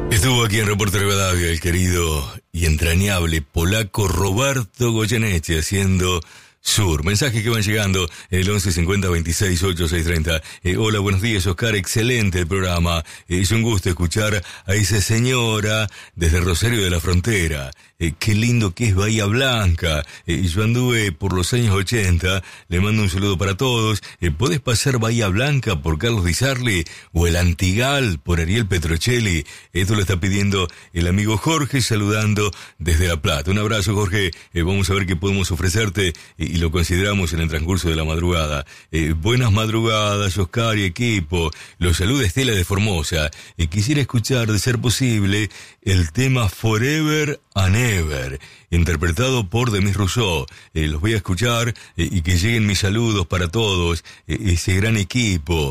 Estuvo aquí en Reporte Rivadavia el querido y entrañable polaco Roberto Goyeneche haciendo Sur. Mensajes que van llegando en el 1150 26 8630. Hola, buenos días, Oscar. Excelente el programa. Es un gusto escuchar a esa señora desde Rosario de la Frontera. Qué lindo que es Bahía Blanca. Yo anduve por los años 80. Le mando un saludo para todos. ¿Podés pasar Bahía Blanca por Carlos Di Sarli o el Antigal por Ariel Petrocelli? Esto lo está pidiendo el amigo Jorge, saludando desde La Plata. Un abrazo, Jorge. Vamos a ver qué podemos ofrecerte y lo consideramos en el transcurso de la madrugada. Buenas madrugadas, Oscar y equipo. Los saluda Estela de Formosa. Quisiera escuchar, de ser posible, el tema Forever and Ever, interpretado por Demis Rousseau. Los voy a escuchar y que lleguen mis saludos para todos, ese gran equipo.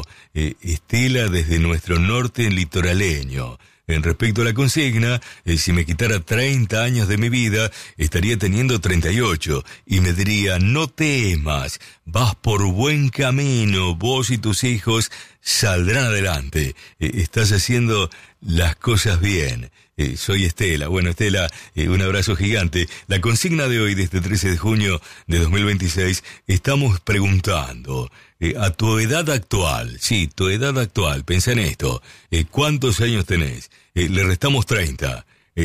Estela desde nuestro norte litoraleño. En respecto a la consigna, si me quitara 30 años de mi vida, estaría teniendo 38, y me diría, no temas, vas por buen camino, vos y tus hijos saldrán adelante, estás haciendo las cosas bien. Soy Estela. Bueno, Estela, un abrazo gigante. La consigna de hoy, de este 13 de junio de 2026, estamos preguntando, a tu edad actual, sí, tu edad actual, pensá en esto, ¿cuántos años tenés? Le restamos 30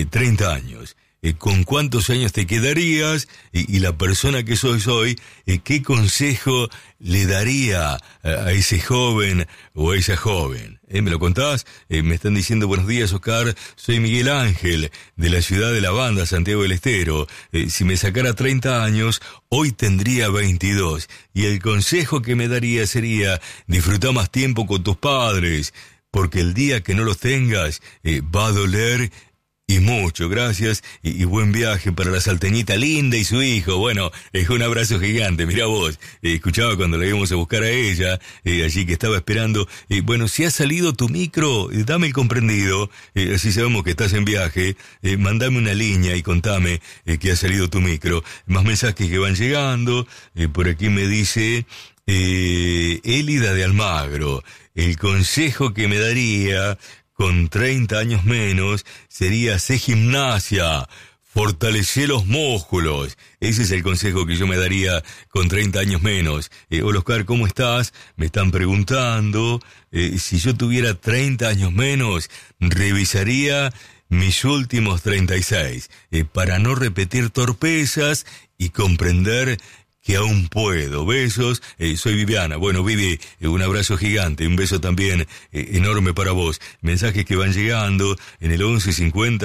años. ¿Con cuántos años te quedarías? Y la persona que soy hoy, ¿qué consejo le daría a ese joven o a esa joven? ¿Me lo contás? Me están diciendo, buenos días, Oscar, soy Miguel Ángel, de la ciudad de La Banda, Santiago del Estero. Si me sacara 30 años, hoy tendría 22. Y el consejo que me daría sería, disfruta más tiempo con tus padres, porque el día que no los tengas, va a doler y mucho. Gracias y buen viaje para la salteñita linda y su hijo. Bueno, un abrazo gigante. Mirá vos, escuchaba cuando la íbamos a buscar a ella, allí que estaba esperando. Bueno, si ha salido tu micro, dame el comprendido, así sabemos que estás en viaje. Mandame una línea y contame que ha salido tu micro. Más mensajes que van llegando. Por aquí me dice Élida de Almagro, el consejo que me daría con 30 años menos sería hacer gimnasia, fortalecer los músculos. Ese es el consejo que yo me daría con 30 años menos. Hola, Oscar, ¿cómo estás? Me están preguntando, si yo tuviera 30 años menos, revisaría mis últimos 36, para no repetir torpezas y comprender que aún puedo. Besos, soy Viviana. Bueno, Vivi, un abrazo gigante, un beso también enorme para vos. Mensajes que van llegando en el 1150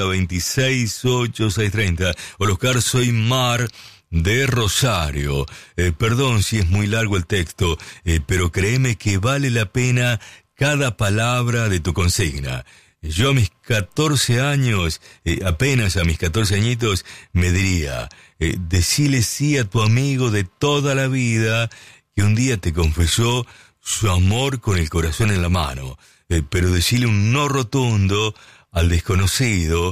26 8630. Hola, Oscar, soy Mar de Rosario. Perdón si es muy largo el texto, pero créeme que vale la pena cada palabra de tu consigna. Yo a mis 14 años, apenas a mis 14 añitos, me diría, decile sí a tu amigo de toda la vida que un día te confesó su amor con el corazón en la mano, pero decile un no rotundo al desconocido,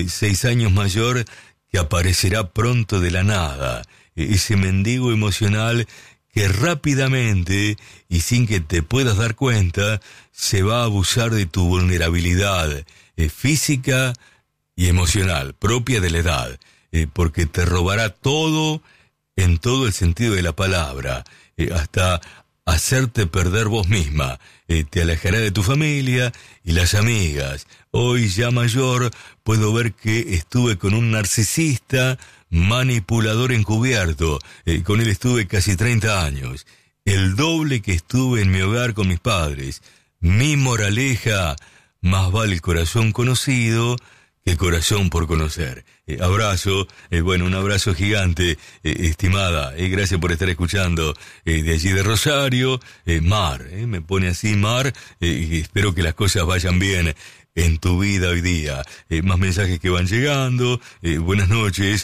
6 años mayor, que aparecerá pronto de la nada, ese mendigo emocional que rápidamente y sin que te puedas dar cuenta se va a abusar de tu vulnerabilidad física y emocional propia de la edad, porque te robará todo en todo el sentido de la palabra, hasta hacerte perder vos misma, te alejará de tu familia y las amigas. Hoy ya mayor puedo ver que estuve con un narcisista manipulador encubierto, con él estuve casi 30 años, el doble que estuve en mi hogar con mis padres. Mi moraleja, más vale el corazón conocido que el corazón por conocer. Abrazo, bueno, un abrazo gigante, estimada, gracias por estar escuchando, de allí de Rosario, Mar, me pone así Mar, espero que las cosas vayan bien en tu vida hoy día. Más mensajes que van llegando. Buenas noches.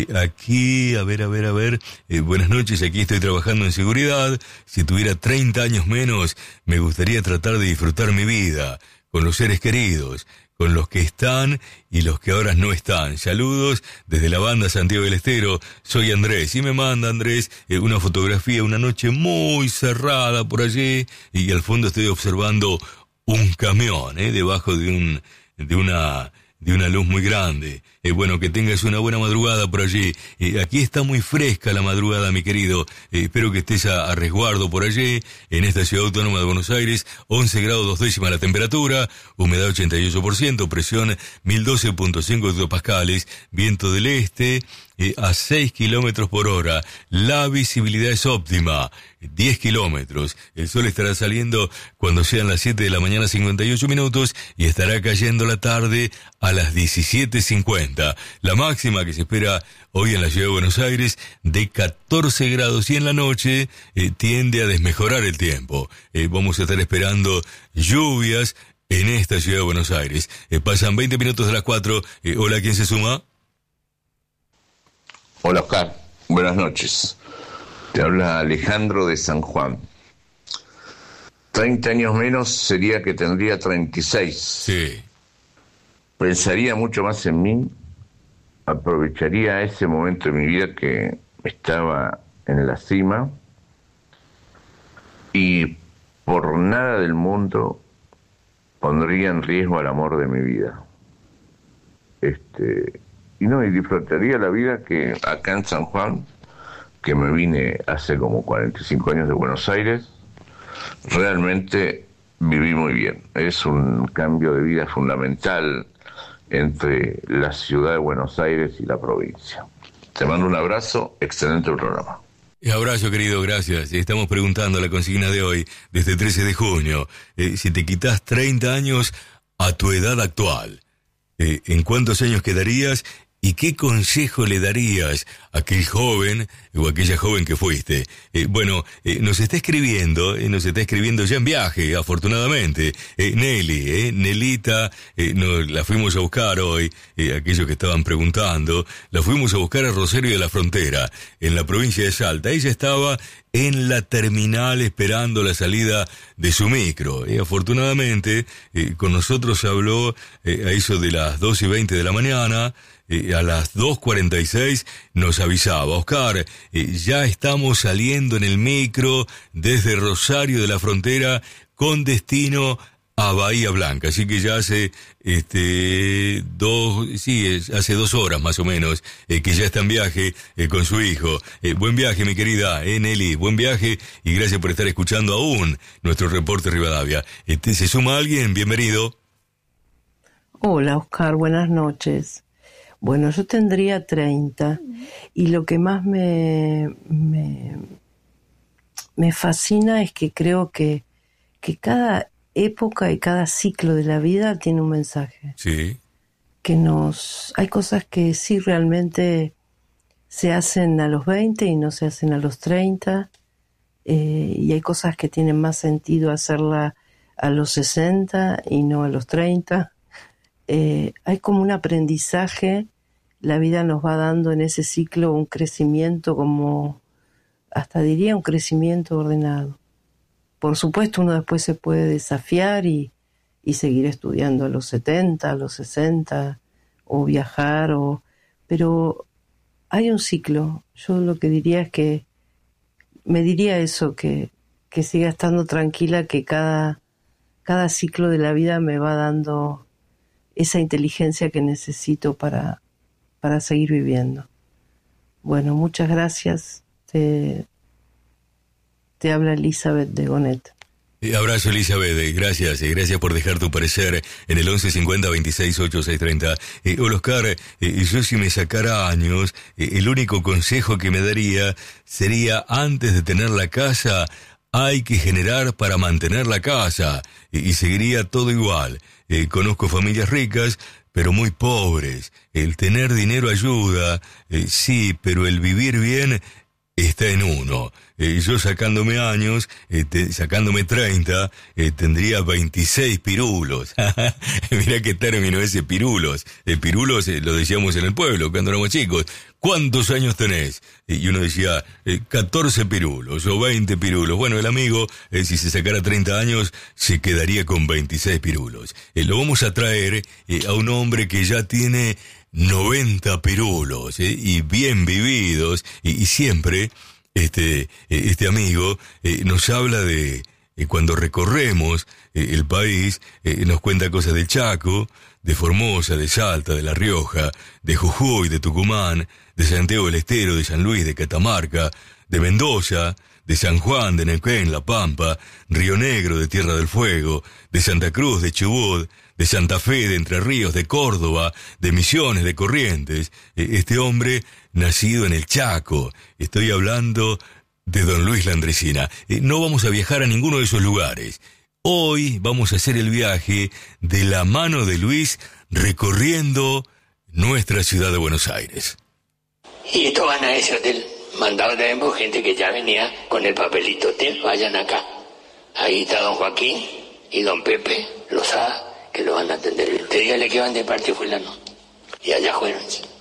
Aquí, a ver. Buenas noches, aquí estoy trabajando en seguridad. Si tuviera 30 años menos, me gustaría tratar de disfrutar mi vida con los seres queridos, con los que están y los que ahora no están. Saludos desde la Banda Santiago del Estero. Soy Andrés. Y me manda Andrés una fotografía, una noche muy cerrada por allí, y al fondo estoy observando un camión, debajo de de una luz muy grande. Bueno, que tengas una buena madrugada por allí. Aquí está muy fresca la madrugada, mi querido. Espero que estés a resguardo por allí, en esta ciudad autónoma de Buenos Aires. 11 grados 2 décimas la temperatura, humedad 88%, presión 1012.5 hectopascales, viento del este a 6 kilómetros por hora. La visibilidad es óptima, 10 kilómetros. El sol estará saliendo cuando sean las 7 de la mañana 58 minutos y estará cayendo la tarde a las 17:50. La máxima que se espera hoy en la ciudad de Buenos Aires de 14 grados y en la noche tiende a desmejorar el tiempo. Vamos a estar esperando lluvias en esta ciudad de Buenos Aires. Pasan 20 minutos de las 4. Hola, ¿quién se suma? Hola Oscar, buenas noches. Te habla Alejandro de San Juan. 30 años menos sería que tendría 36. Sí. Pensaría mucho más en mí, aprovecharía ese momento de mi vida que estaba en la cima y por nada del mundo pondría en riesgo al amor de mi vida. Y disfrutaría la vida que acá en San Juan, que me vine hace como 45 años de Buenos Aires, realmente viví muy bien. Es un cambio de vida fundamental entre la ciudad de Buenos Aires y la provincia. Te mando un abrazo, excelente programa. Abrazo, querido, gracias. Estamos preguntando la consigna de hoy, desde 13 de junio. Si te quitas 30 años a tu edad actual, ¿en cuántos años quedarías? ¿Y qué consejo le darías a aquel joven o aquella joven que fuiste? Nos está escribiendo ya en viaje, afortunadamente. Nelita, la fuimos a buscar hoy, aquellos que estaban preguntando, la fuimos a buscar a Rosario de la Frontera, en la provincia de Salta. Ella estaba en la terminal esperando la salida de su micro. Afortunadamente, con nosotros habló a eso de las 2:20 de la mañana. A las 2:46 nos avisaba: Oscar, ya estamos saliendo en el micro desde Rosario de la Frontera con destino a Bahía Blanca. Así que ya hace hace 2 horas más o menos que ya está en viaje con su hijo. Buen viaje, mi querida Nelly, buen viaje y gracias por estar escuchando aún nuestro reporte Rivadavia. ¿Se suma alguien? Bienvenido. Hola, Oscar, buenas noches. Bueno, yo tendría 30 y lo que más me fascina es que creo que cada época y cada ciclo de la vida tiene un mensaje. Sí. Hay cosas que sí realmente se hacen a los 20 y no se hacen a los 30, y hay cosas que tienen más sentido hacerla a los 60 y no a los 30. Hay como un aprendizaje, la vida nos va dando en ese ciclo un crecimiento, como hasta diría un crecimiento ordenado. Por supuesto uno después se puede desafiar y seguir estudiando a los 70, a los 60, o viajar, pero hay un ciclo. Yo lo que diría es que me diría eso, que siga estando tranquila, que cada ciclo de la vida me va dando esa inteligencia que necesito para seguir viviendo. Bueno, muchas gracias. Te habla Elizabeth de Gonet. Abrazo, Elizabeth, gracias por dejar tu parecer en el 1150 26 8 630. Hola, Oscar, yo si me sacara años, el único consejo que me daría sería: antes de tener la casa, hay que generar para mantener la casa, y seguiría todo igual. Conozco familias ricas, pero muy pobres. El tener dinero ayuda, sí, pero el vivir bien está en uno. Yo sacándome años, sacándome 30, tendría 26 pirulos. Mirá qué término ese, pirulos. Pirulos lo decíamos en el pueblo cuando éramos chicos. ¿Cuántos años tenés? Y uno decía 14 pirulos o 20 pirulos. Bueno, el amigo, si se sacara 30 años, se quedaría con 26 pirulos. Lo vamos a traer a un hombre que ya tiene 90 pirulos, y bien vividos, y siempre este amigo nos habla de cuando recorremos el país, nos cuenta cosas del Chaco, de Formosa, de Salta, de La Rioja, de Jujuy, de Tucumán, de Santiago del Estero, de San Luis, de Catamarca, de Mendoza, de San Juan, de Neuquén, La Pampa, Río Negro, de Tierra del Fuego, de Santa Cruz, de Chubut, de Santa Fe, de Entre Ríos, de Córdoba, de Misiones, de Corrientes. Este hombre nacido en el Chaco. Estoy hablando de don Luis Landresina. No vamos a viajar a ninguno de esos lugares. Hoy vamos a hacer el viaje de la mano de Luis recorriendo nuestra ciudad de Buenos Aires. Y esto van a ese hotel. Mandaba también por gente que ya venía con el papelito. Vayan acá. Ahí está don Joaquín y don Pepe Lozada, que lo van a atender. Te dígale que van de parte fulano. Y allá fueron.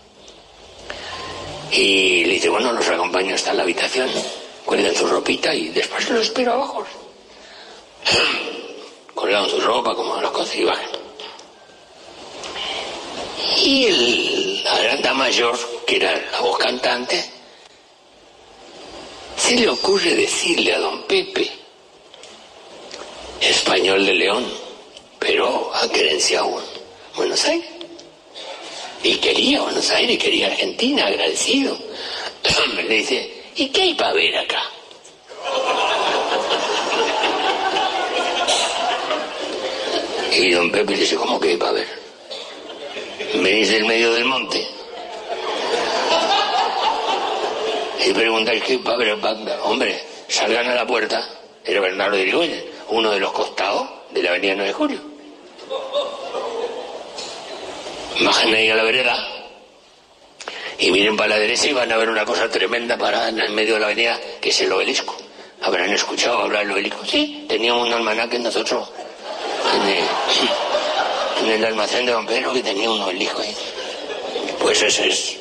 Y le dice, bueno, los acompaño hasta la habitación. Cuelgan su ropita y después los espero abajo. Colgaron su ropa, como las cosas y bajan. Y la aranda mayor, que era la voz cantante, se le ocurre decirle a don Pepe, español de León, pero acerenciado en Buenos Aires. Y quería Buenos Aires, quería Argentina, agradecido. Le dice, ¿y qué hay para ver acá? Y don Pepe le dice, ¿cómo que hay para ver? ¿Venís del medio del monte? Y preguntáis qué para ver. Hombre, salgan a la puerta. Era Bernardo de Irigoyen, uno de los costados de la avenida 9 de Julio. Bajen ahí a la vereda y miren para la derecha y van a ver una cosa tremenda parada en el medio de la avenida, que es el obelisco. ¿Habrán escuchado hablar del obelisco? Sí, teníamos un almanaque nosotros en el almacén de don Pedro, que tenía un obelisco ahí. Pues ese es.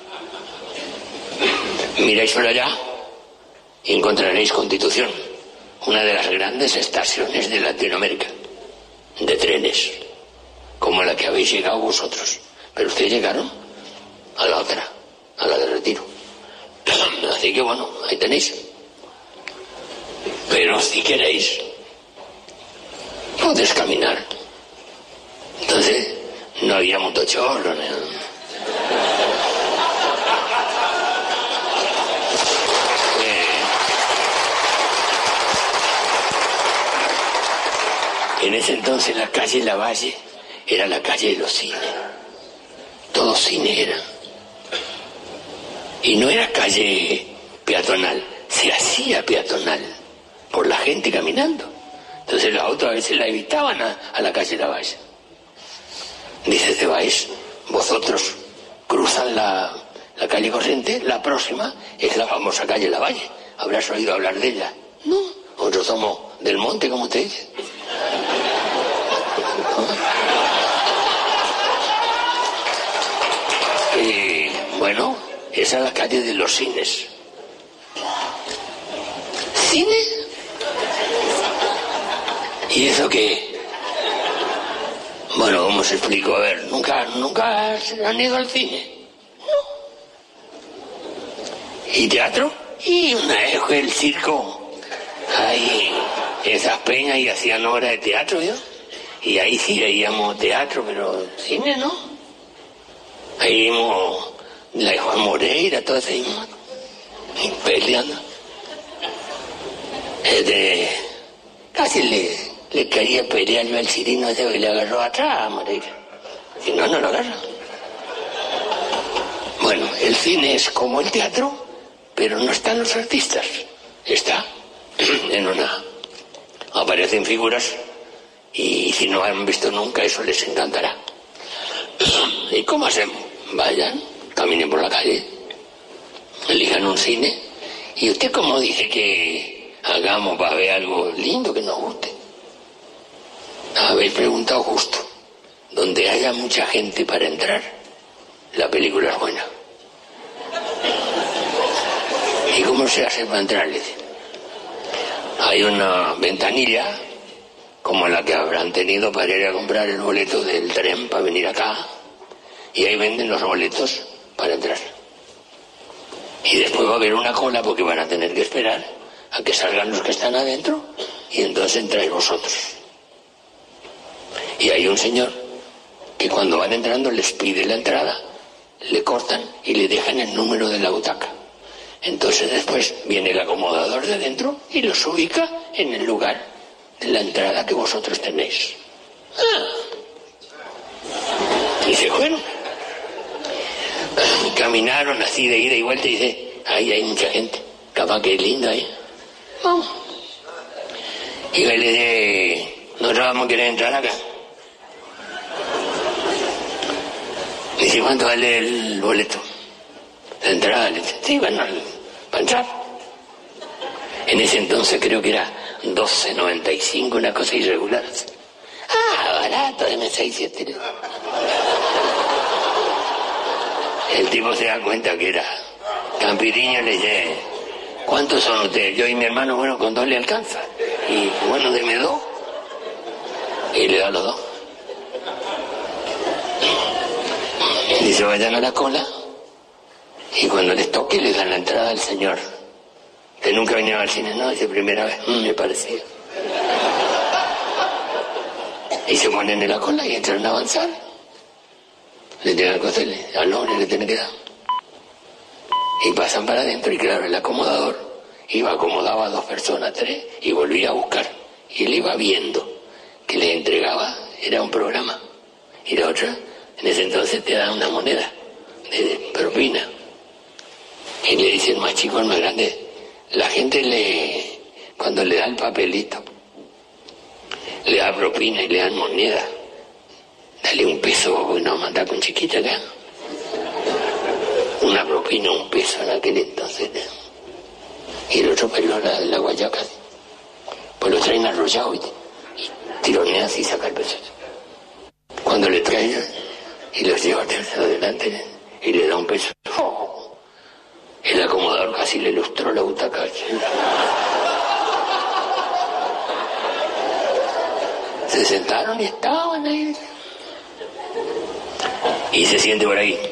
Miráis por allá y encontraréis Constitución, una de las grandes estaciones de Latinoamérica, de trenes, como la que habéis llegado vosotros. Pero ustedes llegaron a la otra, a la de Retiro. Así que bueno, ahí tenéis. Pero si queréis, podéis caminar. Entonces, no había motochorro, ¿no? En ese entonces la calle Lavalle era la calle de los cines. Todo cine era. Y no era calle peatonal, se hacía peatonal por la gente caminando. Entonces los autos a veces la evitaban a la calle Lavalle. Dice Cebáez, vosotros cruzan la calle Corriente, la próxima es la famosa calle Lavalle. ¿Habrás oído hablar de ella? No, nosotros somos del monte, como usted dice. Bueno, esa es la calle de los cines. ¿Cine? ¿Y eso qué? Bueno, ¿cómo se explico? A ver, ¿nunca han ido al cine? No. ¿Y teatro? Y una vez fue el circo. Ahí, esas peñas y hacían obras de teatro, ¿yo? Y ahí sí veíamos teatro, pero cine no. Ahí vimos la de Juan Moreira, todo ese peleando. Casi le quería pelear yo al Cirino ese que le agarró atrás a Moreira. Si no, no lo agarra. Bueno, el cine es como el teatro, pero no están los artistas. Está en una... Aparecen figuras y si no han visto nunca, eso les encantará. ¿Y cómo hacemos? Vayan, caminen por la calle, elijan un cine. ¿Y usted cómo dice que hagamos para ver algo lindo que nos guste? Habéis preguntado justo. Donde haya mucha gente para entrar, la película es buena. ¿Y cómo se hace para entrar? Hay una ventanilla, como la que habrán tenido para ir a comprar el boleto del tren para venir acá. Y ahí venden los boletos para entrar. Y después va a haber una cola porque van a tener que esperar a que salgan los que están adentro y entonces entráis vosotros. Y hay un señor que cuando van entrando les pide la entrada, le cortan y le dejan el número de la butaca. Entonces después viene el acomodador de adentro y los ubica en el lugar de la entrada que vosotros tenéis. Y se fueron. Caminaron así de ida y vuelta y dice, ahí hay mucha gente, capaz que es lindo ahí. Vamos. Y le dice, nosotros vamos a querer entrar acá. Dice, ¿cuánto vale el boleto? La entrada. Le dice, sí, bueno, para entrar. En ese entonces creo que era 12.95, una cosa irregular. Barato, deme 6, 7. El tipo se da cuenta que era campiriño y le dice, ¿cuántos son ustedes? Yo y mi hermano, bueno, con 2 le alcanza. Y bueno, deme 2. Y le da los 2. Dice, vayan a la cola. Y cuando les toque, les dan la entrada al señor. Que nunca venía al cine, no, dice, primera vez, me parecía. Y se ponen en la cola y entran a avanzar. Le tienen que hacerle, al hombre le tienen que dar. Y pasan para adentro y claro, el acomodador acomodaba a 2 personas, 3, y volvía a buscar. Y él iba viendo que le entregaba, era un programa. Y la otra, en ese entonces te dan una moneda de propina. Y le dice el más chico al más grande, la gente cuando le da el papelito, le da propina y le dan moneda. Dale un peso, bueno, manda con chiquita acá. Una propina, 1 peso en aquel entonces. Y el otro peló la guayaca. Pues lo traen arrollado y tironea así y saca el peso. Cuando le traen y los lleva adelante y le da 1 peso. El acomodador casi le lustró la butaca. Se sentaron y estaban ahí. Y se siente por ahí.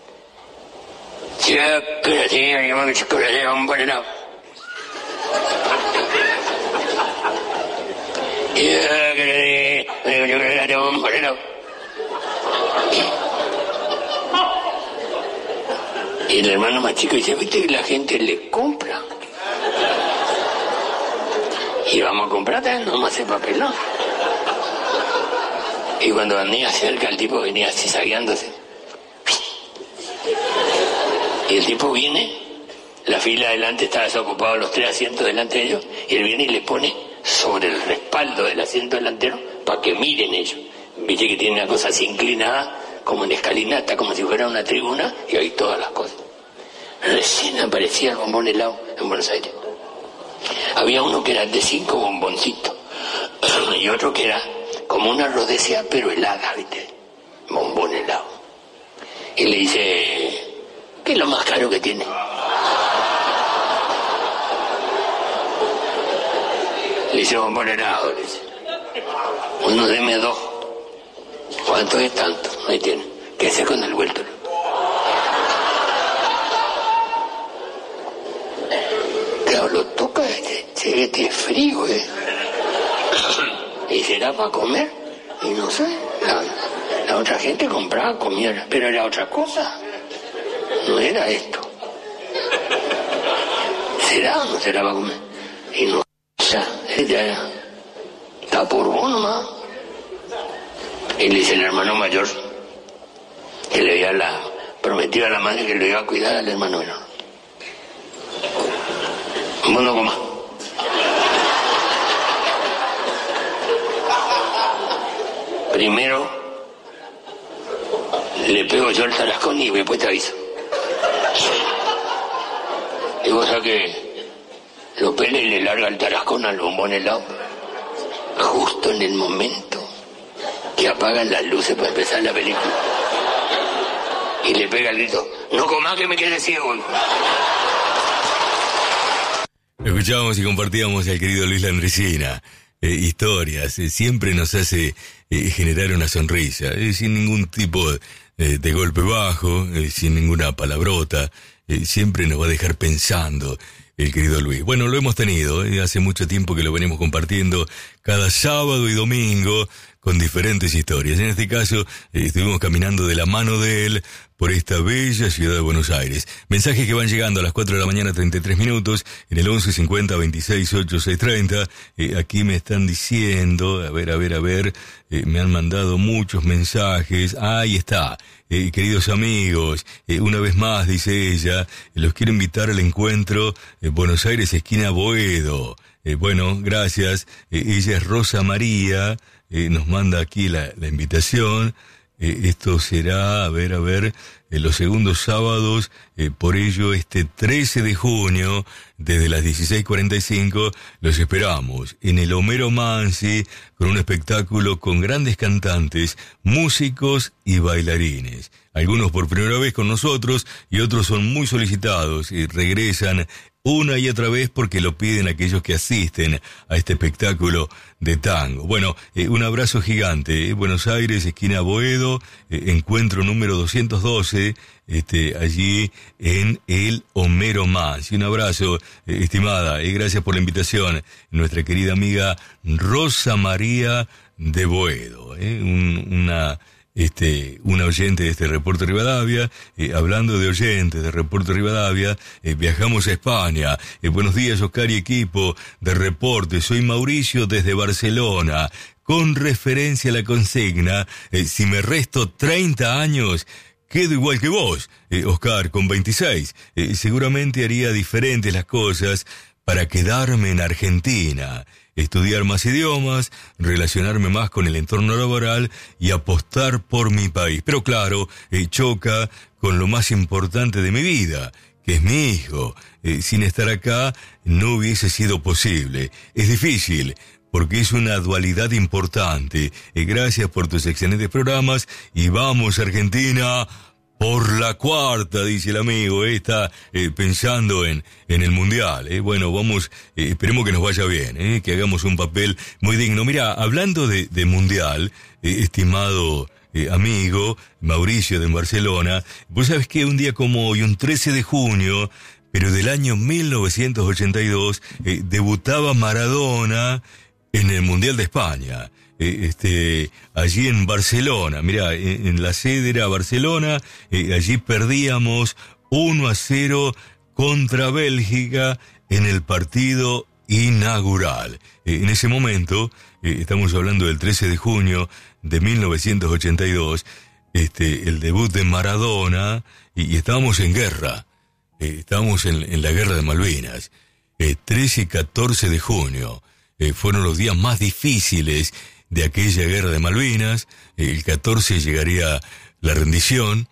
Y el hermano más chico dice, viste que la gente le compra. Y vamos a comprar, no más hace papelón. Y cuando venía cerca, el tipo venía cizagueándose. Y el tipo viene, la fila adelante está desocupada, los 3 asientos delante de ellos, y él viene y le pone sobre el respaldo del asiento delantero para que miren ellos. Viste que tiene una cosa así inclinada, como en escalinata, como si fuera una tribuna, y hay todas las cosas. Recién aparecía el bombón helado en Buenos Aires. Había uno que era de 5 bomboncitos, y otro que era como una rodecea pero helada, ¿viste? Bombón helado. Y le dice, ¿qué es lo más caro que tiene? Le dice, bombón helado, le dice. Uno, deme 2. ¿Cuánto es tanto? Ahí tiene. ¿Qué hace con el vuelto? Claro, lo toca, se ve que es frío, ¿Y será para comer? Y no sé, la otra gente compraba, comía, pero era otra cosa. No era esto. ¿Será o no será para comer? Y no, o sea, ella está por vos nomás. Y le dice el hermano mayor que le había prometido a la madre que lo iba a cuidar al hermano menor. Vos no comas. Primero le pego yo el tarascón y después te aviso. Y vos sabés que lo pela y le larga el tarascón al bombón helado justo en el momento que apagan las luces para empezar la película. Y le pega el grito, no comás que me quede ciego. Escuchábamos y compartíamos al querido Luis Landricina. Historias, siempre nos hace generar una sonrisa, sin ningún tipo de golpe bajo, sin ninguna palabrota, siempre nos va a dejar pensando el querido Luis. Bueno, lo hemos tenido, hace mucho tiempo que lo venimos compartiendo cada sábado y domingo con diferentes historias. En este caso, estuvimos caminando de la mano de él por esta bella ciudad de Buenos Aires. Mensajes que van llegando a las 4 de la mañana, 33 minutos, en el 11 50 26 86 30. Aquí me están diciendo, a ver, me han mandado muchos mensajes. Ahí está. Queridos amigos, una vez más, dice ella, los quiero invitar al encuentro Buenos Aires, esquina Boedo. Bueno, gracias. Ella es Rosa María, nos manda aquí la invitación. Esto será, a ver, los segundos sábados, por ello este 13 de junio, desde las 16:45, los esperamos en el Homero Mansi, con un espectáculo con grandes cantantes, músicos y bailarines. Algunos por primera vez con nosotros y otros son muy solicitados y regresan una y otra vez porque lo piden aquellos que asisten a este espectáculo de tango. Bueno, un abrazo gigante. Buenos Aires, esquina Boedo, encuentro número 212, allí en el Homero Mansi. Un abrazo, estimada, gracias por la invitación. Nuestra querida amiga Rosa María de Boedo, una oyente de este Reporte Rivadavia. Hablando de oyentes de Reporte Rivadavia, viajamos a España. Buenos días, Oscar y equipo de Reporte. Soy Mauricio desde Barcelona. Con referencia a la consigna, si me resto 30 años, quedo igual que vos, Oscar, con 26. Seguramente haría diferentes las cosas para quedarme en Argentina, estudiar más idiomas, relacionarme más con el entorno laboral y apostar por mi país. Pero claro, choca con lo más importante de mi vida, que es mi hijo. Sin estar acá no hubiese sido posible. Es difícil, porque es una dualidad importante. Gracias por tus excelentes programas y vamos, Argentina, por la cuarta, dice el amigo. Está pensando en el Mundial. Bueno, vamos, esperemos que nos vaya bien, que hagamos un papel muy digno. Mira, hablando de Mundial, estimado amigo Mauricio de Barcelona, vos sabés que un día como hoy, un 13 de junio, pero del año 1982, debutaba Maradona en el Mundial de España. Allí en Barcelona, mirá, en la sede era Barcelona, allí perdíamos 1-0 contra Bélgica en el partido inaugural. En ese momento, estamos hablando del 13 de junio de 1982, el debut de Maradona, y estábamos en guerra, estábamos en la guerra de Malvinas. 13 y 14 de junio fueron los días más difíciles de aquella guerra de Malvinas. El 14 llegaría la rendición,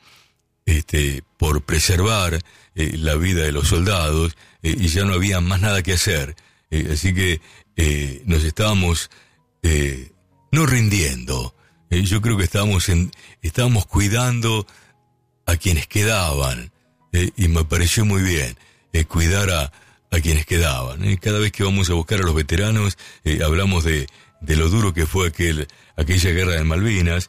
por preservar la vida de los soldados, y ya no había más nada que hacer. Así que nos estábamos no rindiendo. Yo creo que estábamos cuidando a quienes quedaban, y me pareció muy bien cuidar a quienes quedaban. Cada vez que vamos a buscar a los veteranos, hablamos de lo duro que fue aquella guerra de Malvinas,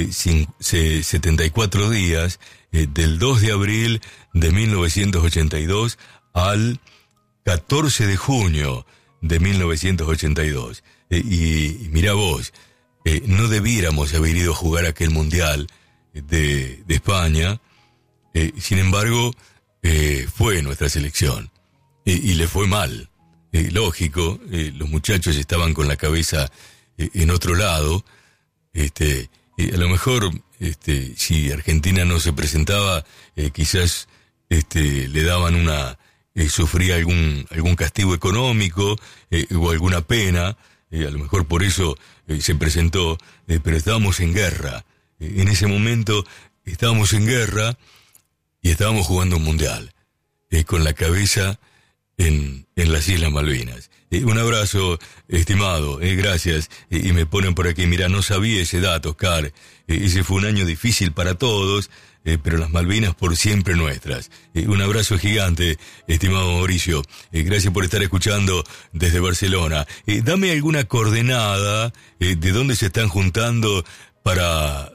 74 días, del 2 de abril de 1982 al 14 de junio de 1982. Y mira vos, no debiéramos haber ido a jugar aquel Mundial de España, sin embargo, fue nuestra selección, y le fue mal. Lógico, los muchachos estaban con la cabeza en otro lado. A lo mejor, si Argentina no se presentaba, quizás le daban sufría algún castigo económico, o alguna pena. A lo mejor por eso se presentó, pero estábamos en guerra. En ese momento estábamos en guerra y estábamos jugando un mundial, con la cabeza en las Islas Malvinas. Un abrazo, estimado, gracias. Y me ponen por aquí, mira, no sabía ese dato, Oscar. Ese fue un año difícil para todos, pero las Malvinas por siempre nuestras. Un abrazo gigante, estimado Mauricio. Gracias por estar escuchando desde Barcelona. Dame alguna coordenada de dónde se están juntando para los partidos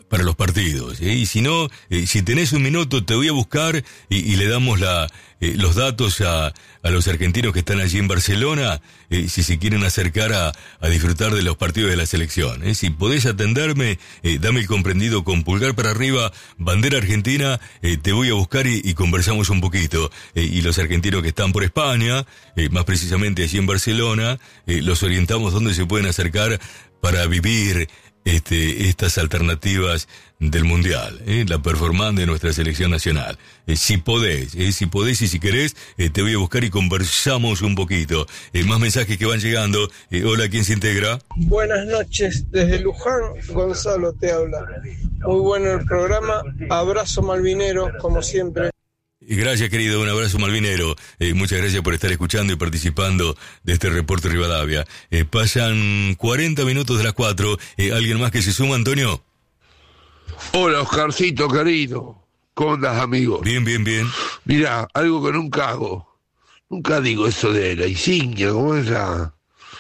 partidos. Y si no, si tenés un minuto, te voy a buscar y le damos los datos a los argentinos que están allí en Barcelona, si se quieren acercar a disfrutar de los partidos de la selección. Si podés atenderme, dame el comprendido con pulgar para arriba, bandera argentina, te voy a buscar y conversamos un poquito. Y los argentinos que están por España, más precisamente allí en Barcelona, los orientamos dónde se pueden acercar para vivir estas alternativas del Mundial, la performance de nuestra selección nacional. Si podés y si querés, te voy a buscar y conversamos un poquito. Más mensajes que van llegando. Hola, ¿quién se integra? Buenas noches, desde Luján, Gonzalo te habla. Muy bueno el programa, abrazo malvinero, como siempre. Gracias, querido, un abrazo malvinero. Muchas gracias por estar escuchando y participando de este reporte Rivadavia. Pasan 40 minutos de las 4. ¿Alguien más que se suma, Antonio? Hola, Oscarcito, querido. ¿Cómo andas, amigo? Bien. Mirá, algo que nunca hago. Nunca digo eso de la insignia, ¿cómo es la...?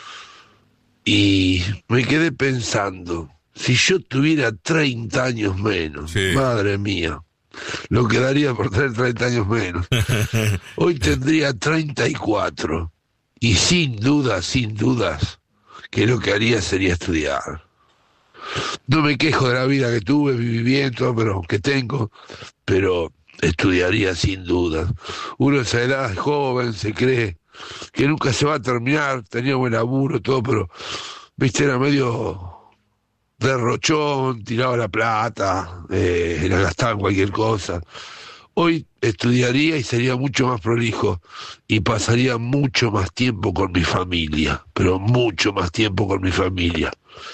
Y me quedé pensando, si yo tuviera 30 años menos, sí. Madre mía, lo que daría por tener 30 años menos. Hoy tendría 34 y sin dudas, que lo que haría sería estudiar. No me quejo de la vida que tuve, viví bien, todo, pero que tengo, pero estudiaría sin dudas. Uno a esa edad es joven, se cree que nunca se va a terminar, tenía buen laburo, todo, pero, viste, era medio derrochón, tiraba la plata, la gastaba en cualquier cosa. Hoy estudiaría y sería mucho más prolijo y pasaría mucho más tiempo con mi familia, pero mucho más tiempo con mi familia.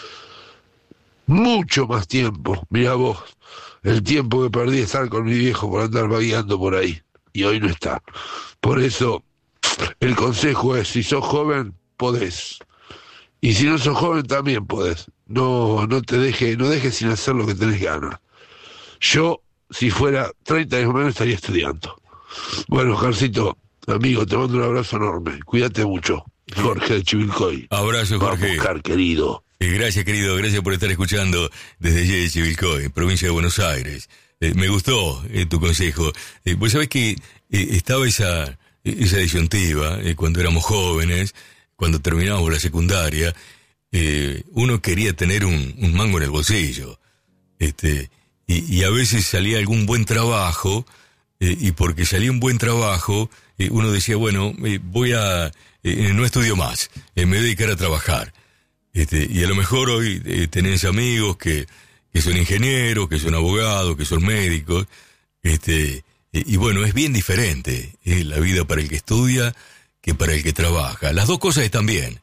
Mucho más tiempo. Mirá vos, el tiempo que perdí de estar con mi viejo por andar vagueando por ahí, y hoy no está. Por eso, el consejo es, si sos joven, podés. Y si no sos joven, también podés. No dejes sin hacer lo que tenés ganas. Yo, si fuera 30 años menos, estaría estudiando. Bueno, Oscarcito, amigo, te mando un abrazo enorme. Cuídate mucho. Jorge de Chivilcoy. Abrazo, Jorge. Vamos, Oscar, querido. Gracias, querido. Gracias por estar escuchando desde allí de Chivilcoy, provincia de Buenos Aires. Me gustó tu consejo. Pues sabés que estaba esa disyuntiva cuando éramos jóvenes, cuando terminábamos la secundaria. Uno quería tener un mango en el bolsillo. Y a veces salía algún buen trabajo, y porque salía un buen trabajo, uno decía, bueno, no estudio más, me voy a dedicar a trabajar. Y a lo mejor hoy tenés amigos que son ingenieros, que son abogados, que son médicos, y bueno, es bien diferente la vida para el que estudia que para el que trabaja. Las dos cosas están bien,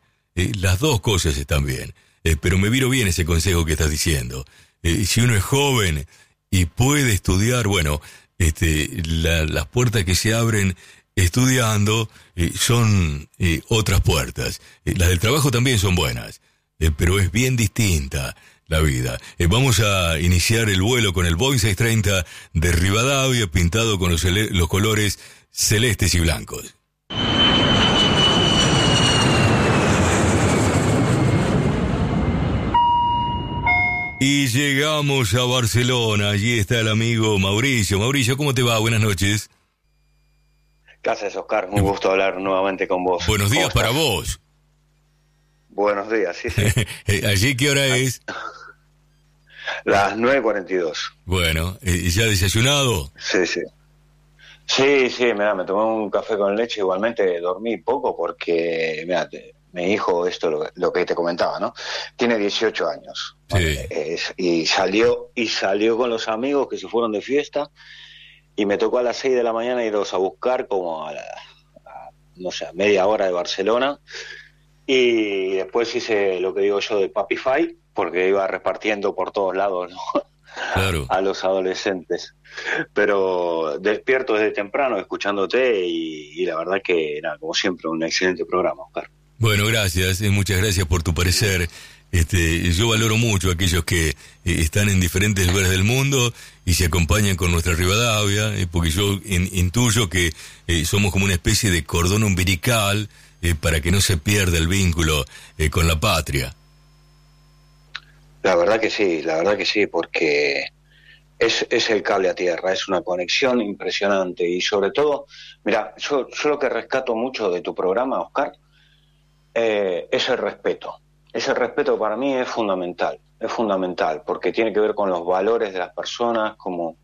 pero me viro bien ese consejo que estás diciendo. Si uno es joven y puede estudiar, bueno, las puertas que se abren estudiando son otras puertas. Las del trabajo también son buenas, pero es bien distinta la vida. Vamos a iniciar el vuelo con el Boeing 630 de Rivadavia, pintado con los colores celestes y blancos. Y llegamos a Barcelona. Allí está el amigo Mauricio. Mauricio, ¿cómo te va? Buenas noches. Gracias, Oscar. Un gusto hablar nuevamente con vos. Buenos días para vos. Buenos días, sí. ¿Allí qué hora es? Las 9:42. Bueno, ¿ya desayunado? Sí. Sí, mirá, me tomé un café con leche. Igualmente dormí poco porque, mirá, mi hijo, lo que te comentaba, ¿no? Tiene 18 años. Sí. Y salió con los amigos que se fueron de fiesta, y me tocó a las 6 de la mañana irlos a buscar como a media hora de Barcelona, y después hice lo que digo yo de Papify, porque iba repartiendo por todos lados, ¿no? Claro. A los adolescentes. Pero despierto desde temprano escuchándote, y la verdad que era, como siempre, un excelente programa, Oscar. Bueno, gracias, muchas gracias por tu parecer. Yo valoro mucho a aquellos que están en diferentes lugares del mundo y se acompañan con nuestra Rivadavia, porque yo intuyo que somos como una especie de cordón umbilical para que no se pierda el vínculo con la patria. La verdad que sí, porque es el cable a tierra, es una conexión impresionante. Y sobre todo, mira, yo lo que rescato mucho de tu programa, Oscar, es el respeto. Ese respeto para mí es fundamental, porque tiene que ver con los valores de las personas, cómo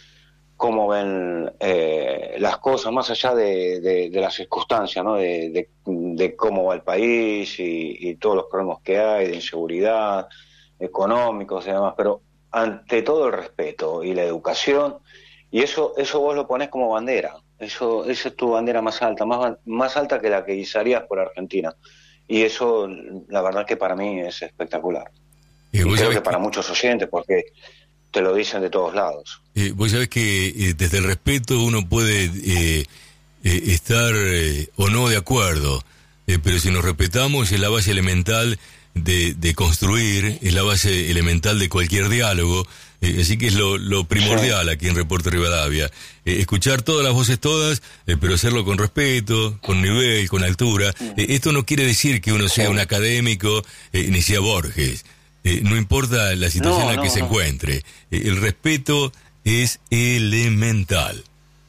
ven las cosas, más allá de las circunstancias, ¿no? De cómo va el país y todos los problemas que hay, de inseguridad, económicos y demás, pero ante todo el respeto y la educación, y eso vos lo ponés como bandera, esa es tu bandera más alta, más alta que la que izarías por Argentina. Y eso, la verdad que para mí es espectacular. Y creo que para muchos oyentes, porque te lo dicen de todos lados. Vos sabés que desde el respeto uno puede estar o no de acuerdo, pero si nos respetamos es la base elemental de construir, es la base elemental de cualquier diálogo. Así que es lo primordial aquí en Reporte Rivadavia. Escuchar todas las voces todas, pero hacerlo con respeto, con nivel, con altura. Esto no quiere decir que uno sea un académico, ni sea Borges. No importa la situación en la que se encuentre. El respeto es elemental.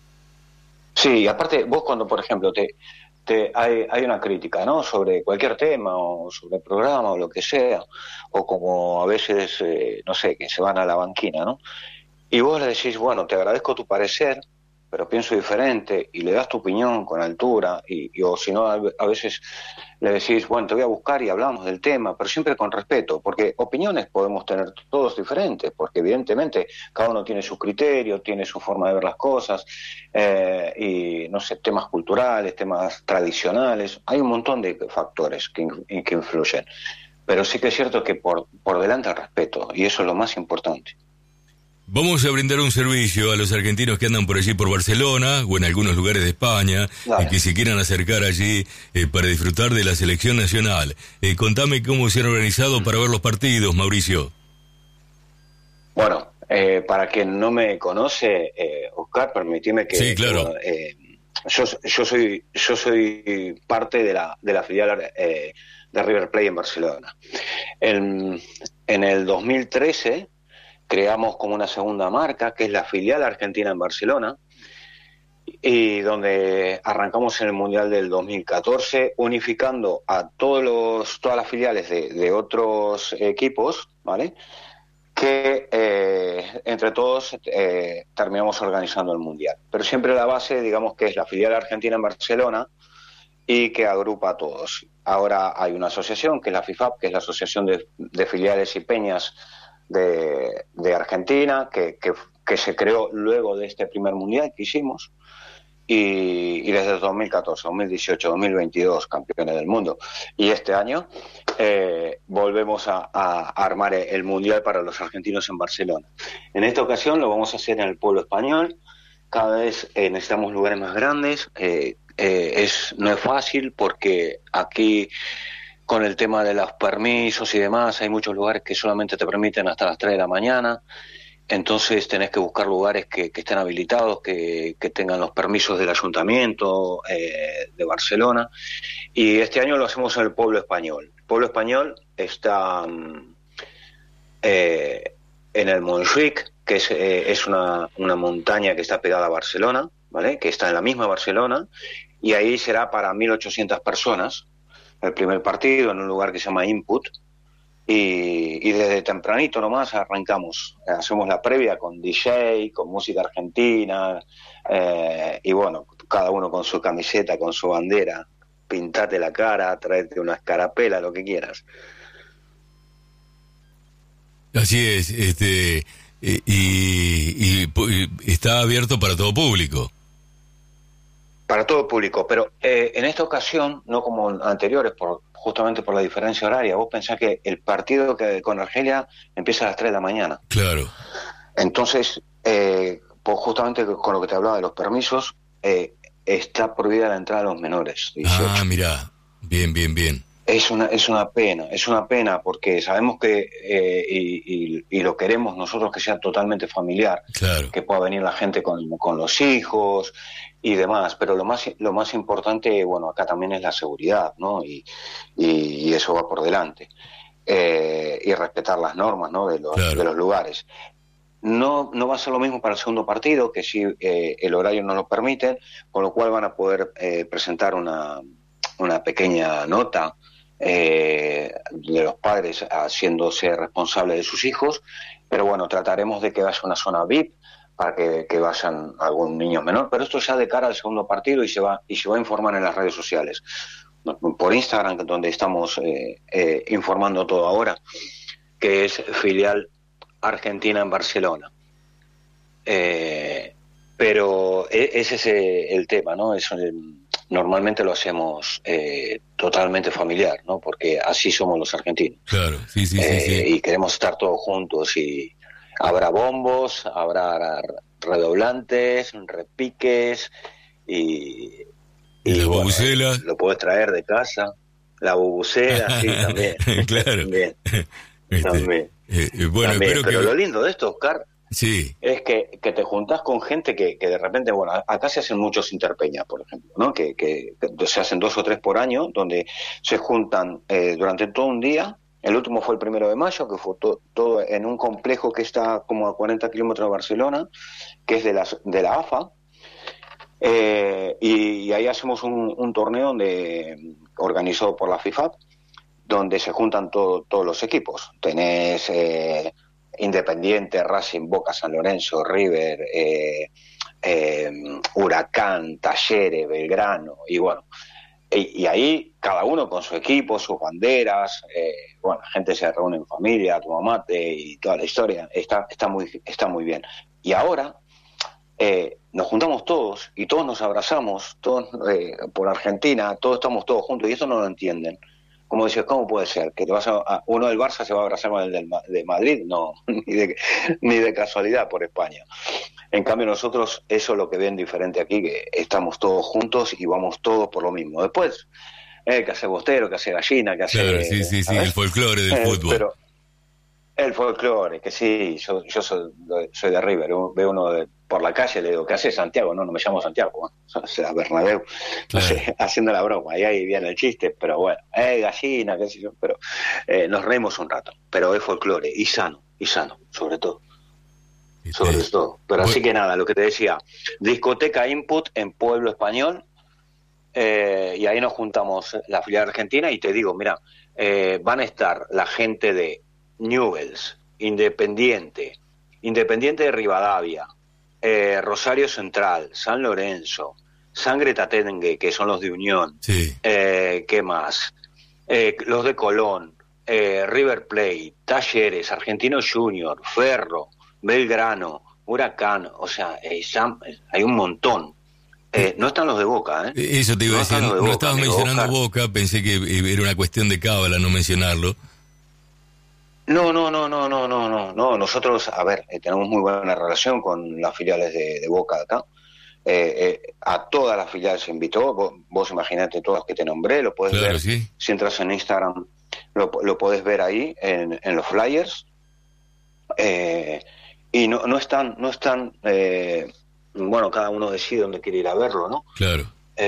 Sí, aparte vos cuando, por ejemplo, hay una crítica, ¿no? Sobre cualquier tema o sobre el programa o lo que sea, o como a veces, no sé, que se van a la banquina, ¿no? Y vos le decís, bueno, te agradezco tu parecer, pero pienso diferente, y le das tu opinión con altura, o si no, a veces le decís, bueno, te voy a buscar y hablamos del tema, pero siempre con respeto, porque opiniones podemos tener todos diferentes, porque evidentemente cada uno tiene su criterio, tiene su forma de ver las cosas, y no sé, temas culturales, temas tradicionales, hay un montón de factores que influyen, pero sí que es cierto que por delante el respeto, y eso es lo más importante. Vamos a brindar un servicio a los argentinos que andan por allí por Barcelona o en algunos lugares de España y que se quieran acercar allí para disfrutar de la selección nacional. Contame cómo se han organizado para ver los partidos, Mauricio. Bueno, para quien no me conoce, Oscar, permitime que... Sí, claro. Yo soy parte de la filial de River Plate en Barcelona. En el 2013... creamos como una segunda marca, que es la filial argentina en Barcelona, y donde arrancamos en el Mundial del 2014, unificando a todas las filiales de otros equipos, ¿vale? Que entre todos terminamos organizando el Mundial. Pero siempre la base, digamos, que es la filial argentina en Barcelona y que agrupa a todos. Ahora hay una asociación, que es la FIFAB, que es la Asociación de Filiales y Peñas de Argentina, que se creó luego de este primer mundial que hicimos, y desde el 2014, 2018, 2022 campeones del mundo, y este año volvemos a armar el mundial para los argentinos en Barcelona. En esta ocasión lo vamos a hacer en el pueblo español. Cada vez necesitamos lugares más grandes. No es fácil porque aquí, con el tema de los permisos y demás, hay muchos lugares que solamente te permiten hasta las 3 de la mañana, entonces tenés que buscar lugares que estén habilitados, que tengan los permisos del ayuntamiento de Barcelona, y este año lo hacemos en el pueblo español. El pueblo español está en el Montjuic, que es una montaña que está pegada a Barcelona, ¿vale? Que está en la misma Barcelona, y ahí será para 1.800 personas, el primer partido en un lugar que se llama Input, y desde tempranito nomás arrancamos, hacemos la previa con DJ, con música argentina, y bueno, cada uno con su camiseta, con su bandera, pintate la cara, traete una escarapela, lo que quieras. Así es, y está abierto para todo público. Para todo público, pero en esta ocasión, no como anteriores, justamente por la diferencia horaria. Vos pensás que el partido con Argelia empieza a las 3 de la mañana. Claro. Entonces, pues justamente con lo que te hablaba de los permisos, está prohibida la entrada de los menores. 18. Ah, mirá, bien. Es una pena porque sabemos que, y lo queremos nosotros, que sea totalmente familiar, claro, que pueda venir la gente con los hijos y demás, pero lo más importante, bueno, acá también es la seguridad, ¿no? Y eso va por delante, y respetar las normas, ¿no? de los lugares. No va a ser lo mismo para el segundo partido, que sí el horario no lo permite, con lo cual van a poder presentar una pequeña nota de los padres haciéndose responsables de sus hijos, pero bueno, trataremos de que vaya una zona VIP para que vayan algún niño menor, pero esto ya de cara al segundo partido y se va a informar en las redes sociales, por Instagram, donde estamos informando todo ahora, que es filial Argentina en Barcelona. Pero ese es el tema, ¿no? Normalmente lo hacemos totalmente familiar, ¿no? Porque así somos los argentinos. Claro, sí. Y queremos estar todos juntos y habrá bombos, habrá redoblantes, repiques y las bubucelas. Lo puedes traer de casa. La bubucela, sí, también. Claro. También. Bueno, también. Pero lo lindo de esto, Oscar, sí, es que te juntás con gente que de repente, bueno, acá se hacen muchos interpeñas, por ejemplo, ¿no? Que se hacen 2 o 3 por año, donde se juntan durante todo un día. El último fue el 1 de mayo, que fue todo en un complejo que está como a 40 kilómetros de Barcelona, que es de la AFA, y ahí hacemos un torneo organizado por la FIFA, donde se juntan todos los equipos. Tenés Independiente, Racing, Boca, San Lorenzo, River, Huracán, Talleres, Belgrano, y bueno, y ahí cada uno con su equipo, sus banderas, bueno, la gente se reúne en familia, toma mate y toda la historia, está muy bien. Y ahora nos juntamos todos y todos nos abrazamos, todos por Argentina, todos estamos todos juntos, y eso no lo entienden. Como dices, ¿cómo puede ser? ¿Que uno del Barça se va a abrazar con el de Madrid? No, ni de casualidad por España. En cambio nosotros, eso es lo que ven diferente aquí, que estamos todos juntos y vamos todos por lo mismo. Después, que hace bostero, que hace gallina, que hace... Claro, sí, el folclore del fútbol. Pero el folclore, que sí, yo soy de River, veo uno por la calle, le digo, ¿qué hace Santiago? No me llamo Santiago, bueno, o sea, Bernabéu, no sé, haciendo la broma, y ahí viene el chiste, pero bueno, gallina, qué sé yo, pero nos reímos un rato, pero es folclore, y sano, sobre todo. Sobre todo. Pero así que nada, lo que te decía, discoteca Input en Pueblo Español, y ahí nos juntamos la filial argentina, y te digo, mira, van a estar la gente de Newell's, Independiente de Rivadavia, Rosario Central, San Lorenzo, Sangre Tatengue, que son los de Unión, sí. ¿Qué más? Los de Colón, River Plate, Talleres, Argentino Junior, Ferro, Belgrano, Huracán, o sea, hay un montón. No están los de Boca, ¿eh? Eso te iba a decir, no estabas mencionando Boca, pensé que era una cuestión de cábala no mencionarlo. No, nosotros, a ver, tenemos muy buena relación con las filiales de Boca de acá. A todas las filiales se invitó, vos imaginate todas que te nombré, lo podés ver, sí. Si entras en Instagram lo podés ver ahí en los flyers, y no están, bueno, cada uno decide dónde quiere ir a verlo, ¿no? Claro.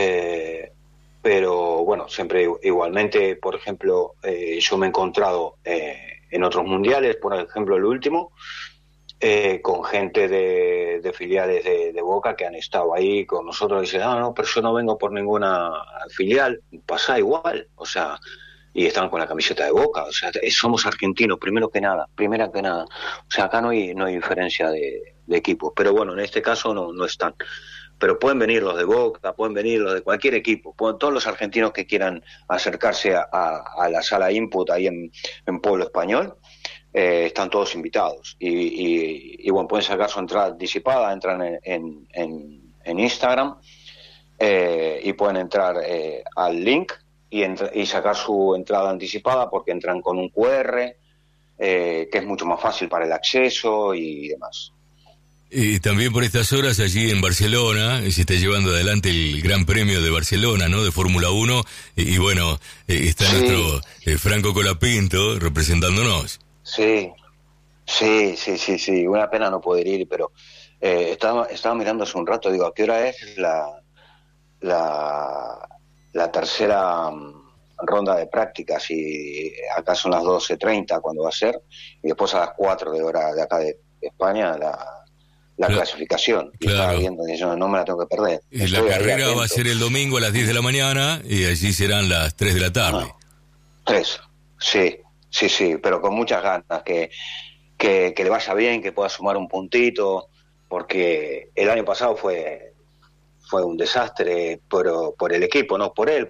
Pero bueno, siempre igualmente, por ejemplo, yo me he encontrado en otros mundiales, por ejemplo el último, con gente de filiales de Boca que han estado ahí con nosotros y dicen, no, pero yo no vengo por ninguna filial, pasa igual, o sea, y están con la camiseta de Boca, o sea, somos argentinos, primera que nada, o sea, acá no hay diferencia de equipos, pero bueno, en este caso no están. Pero pueden venir los de Boca, pueden venir los de cualquier equipo, todos los argentinos que quieran acercarse a la sala Input ahí en Pueblo Español, están todos invitados. Y bueno, pueden sacar su entrada anticipada, entran en Instagram, y pueden entrar al link y sacar su entrada anticipada, porque entran con un QR, que es mucho más fácil para el acceso y demás. Y también por estas horas allí en Barcelona se está llevando adelante el Gran Premio de Barcelona, ¿no? De Fórmula 1, y bueno, está nuestro Franco Colapinto representándonos. Sí, una pena no poder ir, pero estaba mirando hace un rato, digo, ¿a qué hora es la tercera ronda de prácticas? Y acá son las 12:30 cuando va a ser, y después a las 4 de hora de acá de España la clasificación. Y estaba viendo que yo no me la tengo que perder. La carrera va a ser el domingo a las 10 de la mañana y allí serán las 3 de la tarde. 3, sí, pero con muchas ganas, que le vaya bien, que pueda sumar un puntito, porque el año pasado fue un desastre por el equipo, no por él,